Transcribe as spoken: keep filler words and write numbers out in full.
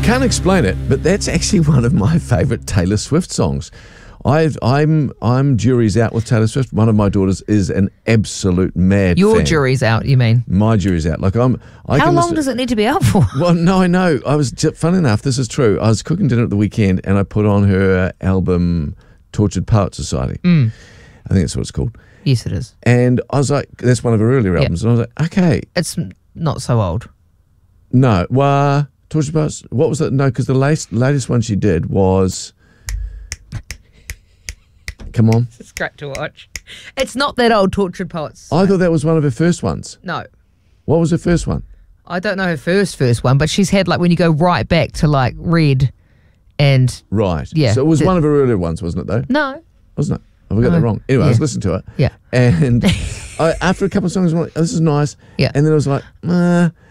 can't explain it, but that's actually one of my favourite Taylor Swift songs. I've, I'm I'm jury's out with Taylor Swift. One of my daughters is an absolute mad Your fan. jury's out, you mean? My jury's out. Like I'm. I How can long listen- does it need to be out for? Well, no, I know. I was funny enough. This is true. I was cooking dinner at the weekend, and I put on her album, Tortured Poet Society. Mm. I think that's what it's called. Yes, it is. And I was like, that's one of her earlier albums. And I was like, okay, It's not so old. no, well, Tortured Poets. What was it? No, because the latest latest one she did was. Come on. It's great to watch. It's not that old, Tortured Poets. I thought that was one of her first ones. No. What was her first one? I don't know her first first one, but she's had like when you go right back to like Red and Right. Yeah. So it was The- one of her earlier ones, wasn't it, though? no. Wasn't it? Have I got No. that wrong? Anyway, I was Yeah. listening to it. Yeah. And I, after a couple of songs, I was like, oh, this is nice. Yeah. And then I was like, uh,